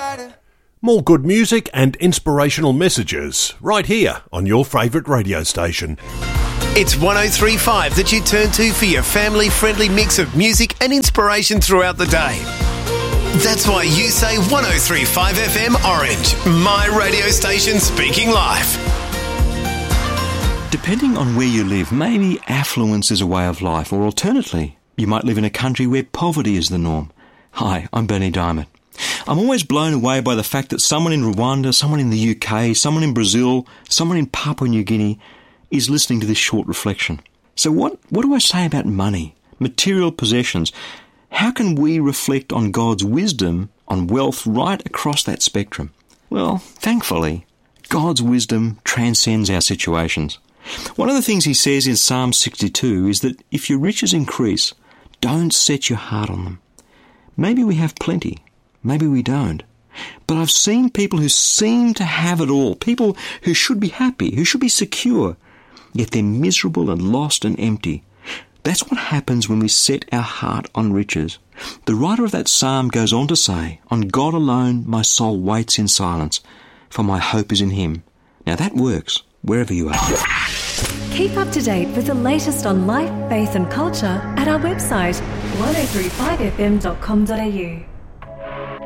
More good music and inspirational messages right here on your favourite radio station. It's 103.5 that you turn to for your family-friendly mix of music and inspiration throughout the day. That's why you say 103.5 FM Orange, my radio station speaking life. Depending on where you live, maybe affluence is a way of life, or alternately, you might live in a country where poverty is the norm. Hi, I'm Bernie Diamond. I'm always blown away by the fact that someone in Rwanda, someone in the UK, someone in Brazil, someone in Papua New Guinea is listening to this short reflection. So what do I say about money, material possessions? How can we reflect on God's wisdom on wealth right across that spectrum? Well, thankfully, God's wisdom transcends our situations. One of the things he says in Psalm 62 is that if your riches increase, don't set your heart on them. Maybe we have plenty. Maybe we don't. But I've seen people who seem to have it all, people who should be happy, who should be secure, yet they're miserable and lost and empty. That's what happens when we set our heart on riches. The writer of that psalm goes on to say, "On God alone my soul waits in silence, for my hope is in him." Now that works wherever you are. Keep up to date with the latest on life, faith and culture at our website 1035fm.com.au.